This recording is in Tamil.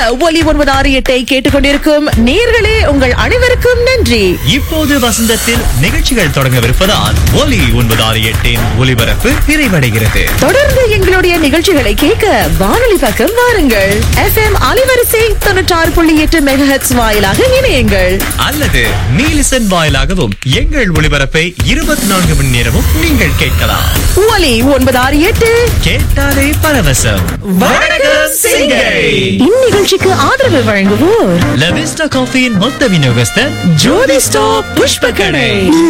ஒலி 968 கேட்டுக்கொண்டிருக்கும் நேயர்களே உங்கள் அனைவருக்கும் நன்றி. இப்போது வசந்தத்தில் நிகழ்ச்சிகள் தொடங்கவிருப்பதால் ஒலி 968 ஒலிபரப்பு நிறைவடைகிறது. தொடர்ந்து எங்களுடைய நிகழ்ச்சிகளை கேட்க வானொலி பக்கம் வாருங்கள். FM அலைவரிசை 96.8 மெகாஹெர்ட்ஸ் வாயிலாக இணையுங்கள். அல்லது மீலிசன் வாயிலாகவும் எங்கள் ஒளிபரப்பை 24 மணி நேரமும் நீங்கள் கேட்கலாம். ஒலி 968 கேட்டாலே பரவசம். வணக்கம் சிங்கை. இந்நிகழ்ச்சிக்கு ஆதரவு வழங்குவோர் லவிஸ்டா காஃபியின் மொத்த விநியோகஸ்தர் ஜோதி ஸ்டாப் புஷ்ப கடை.